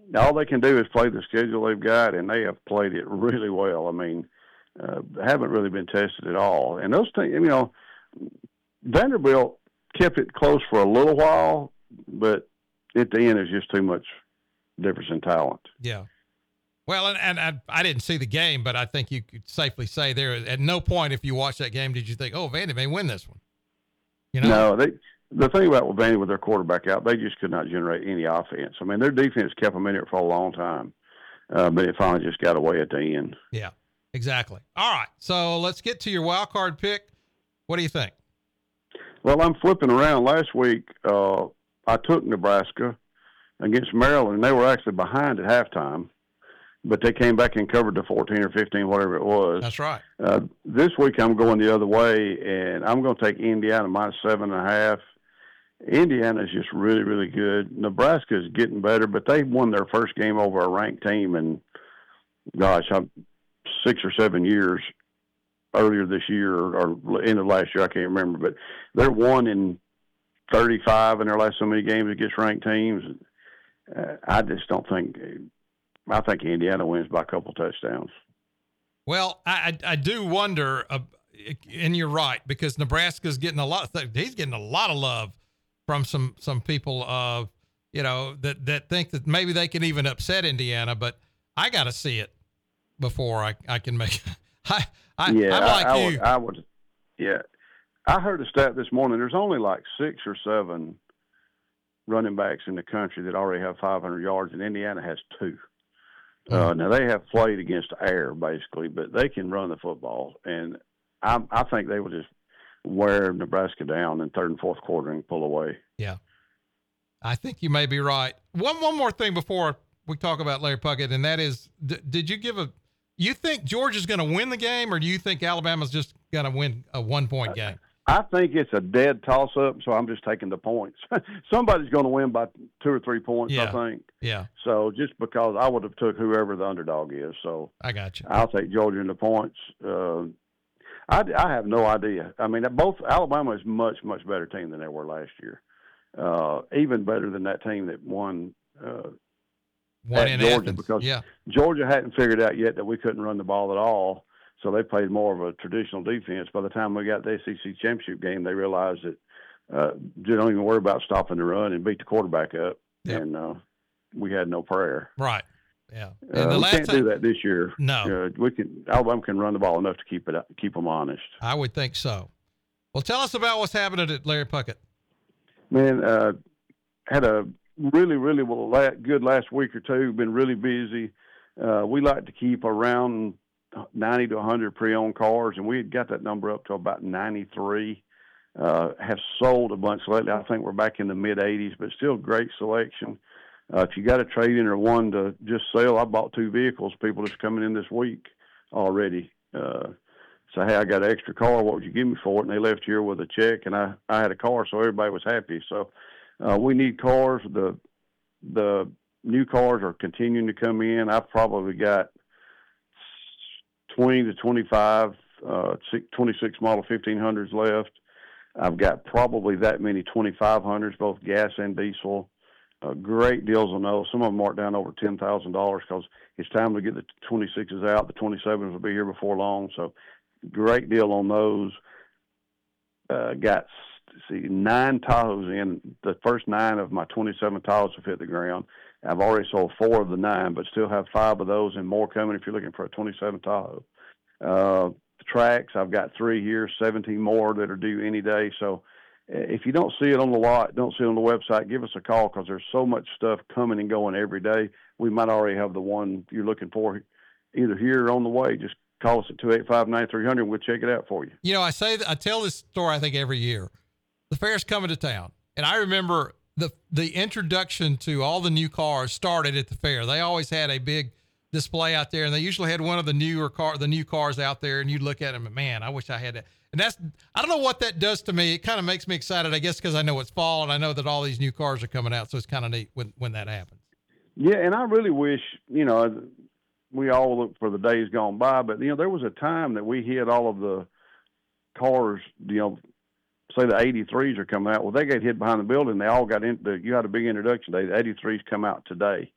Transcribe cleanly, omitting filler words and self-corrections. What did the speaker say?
all they can do is play the schedule they've got, and they have played it really well. I mean, haven't really been tested at all. And those things, Vanderbilt kept it close for a little while, but at the end, it's just too much difference in talent. Yeah. Well, and I didn't see the game, but I think you could safely say there at no point, if you watch that game, did you think, oh, Vandy may win this one? No, the thing about Vandy with their quarterback out, they just could not generate any offense. I mean, their defense kept them in it for a long time, but it finally just got away at the end. Yeah, exactly. All right, so let's get to your wild card pick. What do you think? Well, I'm flipping around. Last week, I took Nebraska against Maryland. They were actually behind at halftime, but they came back and covered the 14 or 15, whatever it was. That's right. This week, I'm going the other way, and I'm going to take Indiana minus 7.5. Indiana is just really, really good. Nebraska is getting better, but they won their first game over a ranked team in, 6 or 7 years earlier this year or end of last year. I can't remember, but they're 1 in 35 in their last so many games against ranked teams. I just don't think. I think Indiana wins by a couple touchdowns. Well, I do wonder, and you're right, because Nebraska's getting he's getting a lot of love from some people, that think that maybe they can even upset Indiana, but I got to see it before I can make. I'm like you. I would. Yeah, I heard a stat this morning. There's only like 6 or 7 running backs in the country that already have 500 yards, and Indiana has 2. Now they have played against air basically, but they can run the football, and I think they will just wear Nebraska down in third and fourth quarter and pull away. Yeah, I think you may be right. One more thing before we talk about Larry Puckett, and that is, did you give you think Georgia's going to win the game, or do you think Alabama's just going to win a 1-point game? I think it's a dead toss-up, so I'm just taking the points. Somebody's going to win by 2 or 3 points, I think. Yeah. So just because I would have took whoever the underdog is. So I got you. I'll take Georgia in the points. I have no idea. I mean, Alabama is much, much better team than they were last year. Even better than that team that won at Georgia, Athens. because yeah. Georgia hadn't figured out yet that we couldn't run the ball at all. So they played more of a traditional defense. By the time we got the SEC championship game, they realized that they don't even worry about stopping the run and beat the quarterback up. Yep. And we had no prayer. Right. Yeah. And we can't do that this year. No. Alabama can run the ball enough to keep them honest. I would think so. Well, tell us about what's happening at Larry Puckett. Man, had a really, really good last week or two. Been really busy. We like to keep around 90 to 100 pre-owned cars, and we had got that number up to about 93. Have sold a bunch lately. I think we're back in the mid-80s, but still great selection. If you got a trade-in or one to just sell, I bought 2 vehicles. People just coming in this week already. So, hey, I got an extra car. What would you give me for it? And they left here with a check, and I had a car, so everybody was happy. So we need cars. The new cars are continuing to come in. I've probably got 20 to 25, 26 model 1500s left. I've got probably that many 2500s, both gas and diesel. Great deals on those. Some of them marked down over $10,000 because it's time to get the 26s out. The 27s will be here before long. So great deal on those. Got 9 Tahoes in. The first 9 of my 27 Tahoes have hit the ground. I've already sold 4 of the 9, but still have 5 of those and more coming if you're looking for a 27 Tahoe. The tracks, I've got 3 here, 17 more that are due any day. So if you don't see it on the lot, don't see it on the website, give us a call because there's so much stuff coming and going every day. We might already have the one you're looking for either here or on the way. Just call us at 285-9300. We'll check it out for you. You know, I tell this story, I think, every year. The fair's coming to town. And I remember the introduction to all the new cars started at the fair. They always had a big display out there, and they usually had one of the new cars out there, and you'd look at them and, man, I wish I had that. And I don't know what that does to me. It kind of makes me excited, I guess, because I know it's fall and I know that all these new cars are coming out. So it's kind of neat when that happens. Yeah. And I really wish, we all look for the days gone by, but there was a time that we hit all of the cars, say the 83s are coming out. Well, they got hid behind the building. They all got you had a big introduction day. The 83s come out today.